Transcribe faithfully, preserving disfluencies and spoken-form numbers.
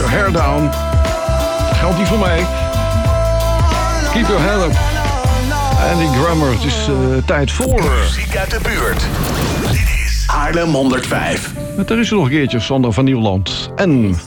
your hair down. Geldt die voor mij. Keep your head up. Andy Grammer, het is uh, tijd voor... Muziek uit de buurt. Dit is Haarlem honderdvijf. Er is er nog een keertje, Sander van Nieuwland. En...